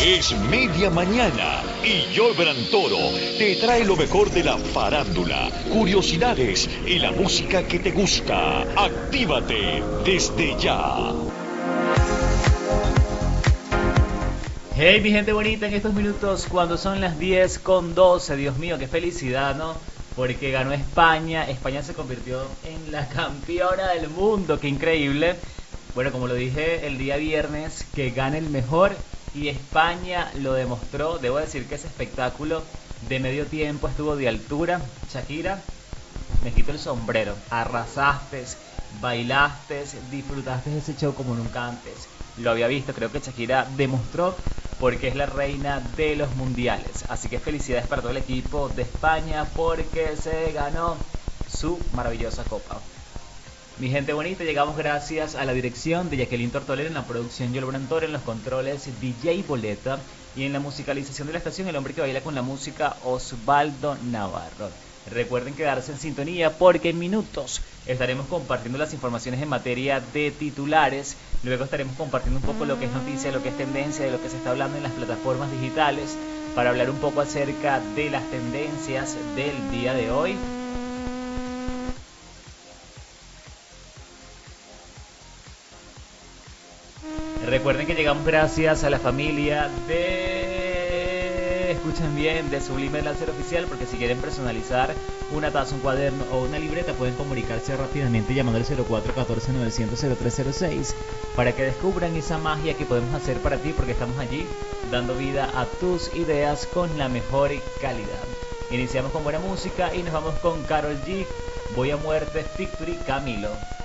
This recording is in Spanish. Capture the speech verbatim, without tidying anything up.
Es media mañana y Yolbran Toro te trae lo mejor de la farándula, curiosidades y la música que te gusta. Actívate desde ya. Hey, mi gente bonita, en estos minutos cuando son las diez con doce, Dios mío, qué felicidad, ¿no? Porque ganó España, España se convirtió en la campeona del mundo, qué increíble. Bueno, como lo dije el día viernes, que gane el mejor y España lo demostró. Debo decir que ese espectáculo de medio tiempo estuvo de altura. Shakira, me quito el sombrero, arrasaste, bailaste, disfrutaste ese show como nunca antes lo había visto. Creo que Shakira demostró porque es la reina de los mundiales. Así que felicidades para todo el equipo de España porque se ganó su maravillosa copa. Mi gente bonita, llegamos gracias a la dirección de Jacqueline Tortolero, en la producción Yolbran Toro, en los controles D J Boleta y en la musicalización de la estación el hombre que baila con la música, Osvaldo Navarro. Recuerden quedarse en sintonía porque en minutos estaremos compartiendo las informaciones en materia de titulares. Luego estaremos compartiendo un poco lo que es noticia, lo que es tendencia, de lo que se está hablando en las plataformas digitales, para hablar un poco acerca de las tendencias del día de hoy. Recuerden que llegamos gracias a la familia de, escuchen bien, de Sublime Láser Oficial, porque si quieren personalizar una taza, un cuaderno o una libreta pueden comunicarse rápidamente llamando al cero cuatro uno cuatro nueve cero cero cero tres cero seis para que descubran esa magia que podemos hacer para ti, porque estamos allí dando vida a tus ideas con la mejor calidad. Iniciamos con buena música y nos vamos con Karol G, Voy a Muerte, Victory, Camilo.